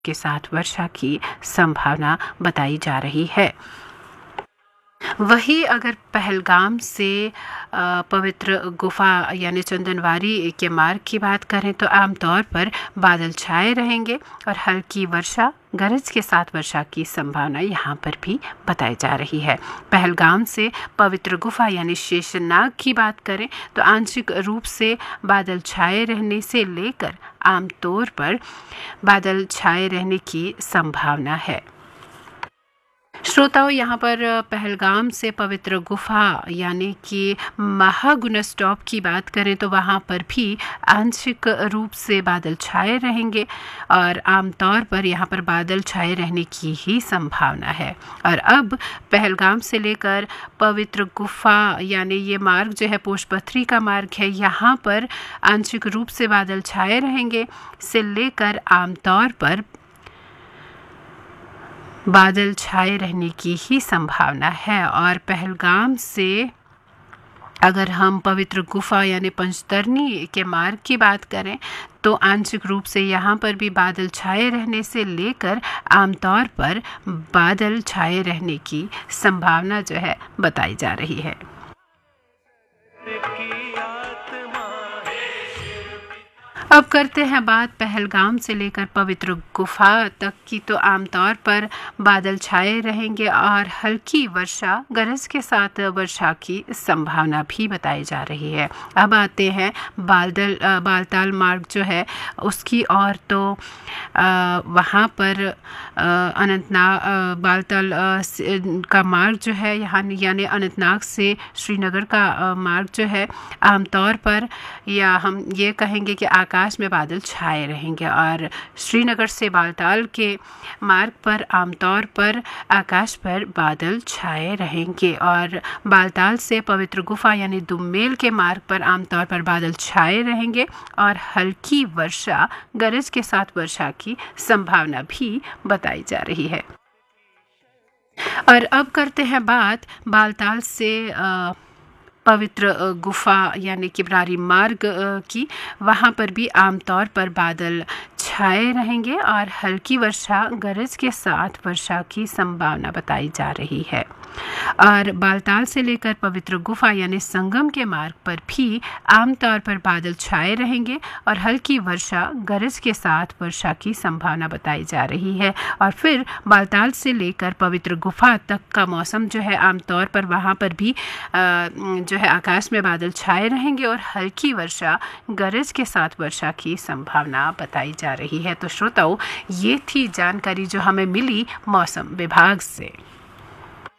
के साथ वर्षा की संभावना बताई जा रही है। वही अगर पहलगाम से पवित्र गुफा यानी चंदनवारी के मार्ग की बात करें तो आमतौर पर बादल छाए रहेंगे और हल्की वर्षा गरज के साथ वर्षा की संभावना यहाँ पर भी बताई जा रही है। पहलगाम से पवित्र गुफा यानी शेषनाग की बात करें तो आंशिक रूप से बादल छाए रहने से लेकर आमतौर पर बादल छाए रहने की संभावना है। श्रोताओं, यहाँ पर पहलगाम से पवित्र गुफा यानी कि महागुना स्टॉप की बात करें तो वहाँ पर भी आंशिक रूप से बादल छाए रहेंगे और आमतौर पर यहाँ पर बादल छाए रहने की ही संभावना है। और अब पहलगाम से लेकर पवित्र गुफा यानी ये मार्ग जो है पोषपत्री का मार्ग है, यहाँ पर आंशिक रूप से बादल छाए रहेंगे से लेकर आमतौर पर बादल छाए रहने की ही संभावना है। और पहलगाम से अगर हम पवित्र गुफा यानी पंचतरणी के मार्ग की बात करें तो आंशिक रूप से यहाँ पर भी बादल छाए रहने से लेकर आमतौर पर बादल छाए रहने की संभावना जो है बताई जा रही है। अब करते हैं बात पहलगाम से लेकर पवित्र गुफा तक की तो आमतौर पर बादल छाए रहेंगे और हल्की वर्षा गरज के साथ वर्षा की संभावना भी बताई जा रही है। अब आते हैं बालताल मार्ग जो है उसकी और तो वहाँ पर अनंतनाग बालताल का मार्ग जो है यहाँ यानी अनंतनाग से श्रीनगर का मार्ग जो है आमतौर पर या हम ये कहेंगे कि आकाश में बादल छाए रहेंगे और श्रीनगर से बालताल के मार्ग पर आमतौर पर आकाश पर बादल छाए रहेंगे और बालताल से पवित्र गुफा यानी दुम्मेल के मार्ग पर आमतौर पर बादल छाए रहेंगे और हल्की वर्षा गरज के साथ वर्षा की संभावना भी बताई जा रही है। और अब करते हैं बात बालताल से पवित्र गुफा यानी कि बरारी मार्ग की। वहाँ पर भी आमतौर पर बादल छाए रहेंगे और हल्की वर्षा गरज के साथ वर्षा की संभावना बताई जा रही है। और बालताल से लेकर पवित्र गुफा यानी संगम के मार्ग पर भी आमतौर पर बादल छाए रहेंगे और हल्की वर्षा गरज के साथ वर्षा की संभावना बताई जा रही है। और फिर बालताल से लेकर पवित्र गुफा तक का मौसम जो है आमतौर पर वहाँ पर भी जो है आकाश में बादल छाए रहेंगे और हल्की वर्षा गरज के साथ वर्षा की संभावना बताई जा रही है। तो श्रोताओं, ये थी जानकारी जो हमें मिली मौसम विभाग से।